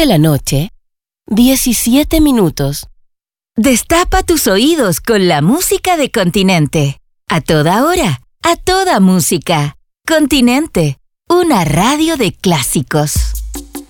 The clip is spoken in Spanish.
de la noche, 17 minutos. Destapa tus oídos con la música de Continente. A toda hora, a toda música. Continente, una radio de clásicos.